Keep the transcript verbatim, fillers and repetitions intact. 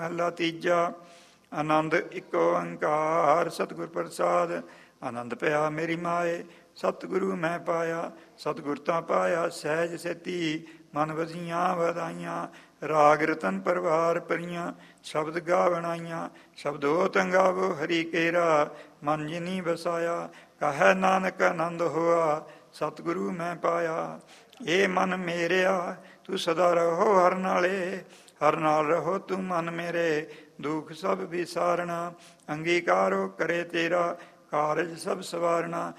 ਮਹਲਾ ਤੀਜਾ। ਆਨੰਦ ਇੱਕ ਓੰਕਾਰ ਸਤਿਗੁਰ ਪ੍ਰਸਾਦ। ਆਨੰਦ ਪਿਆ ਮੇਰੀ ਮਾਏ ਸਤਿਗੁਰੂ ਮੈਂ ਪਾਇਆ। ਸਤਿਗੁਰ ਤਾਂ ਪਾਇਆ ਸਹਿਜ ਸੇਤੀ, ਮਨ ਵਸੀਆਂ ਵਧਾਈਆਂ। ਰਾਗ ਰਤਨ ਪਰਵਾਰ ਪਰੀਆਂ, ਸ਼ਬਦ ਗਾ ਬਣਾਈਆਂ। ਸ਼ਬਦੋ ਤੰਗਾਵੋ ਹਰੀ ਕੇਰਾ, ਮਨ ਜਿਨੀ ਵਸਾਇਆ। ਕਹੈ ਨਾਨਕ ਆਨੰਦ ਹੋਆ, ਸਤਿਗੁਰੂ ਮੈਂ ਪਾਇਆ। ਇਹ ਮਨ ਮੇਰਿਆ ਤੂੰ ਸਦਾ ਰਹੋ ਹਰ ਨਾਲੇ, ਹਰ ਨਾਲ ਰਹੋ ਤੂੰ ਮਨ ਮੇਰੇ। ਦੁੱਖ ਸਭ ਵਿਸਾਰਨਾ, ਅੰਗੀਕਾਰੋ ਕਰੇ ਤੇਰਾ। ਕਾਰਜ ਸਭ ਸਵਾਰਨਾ,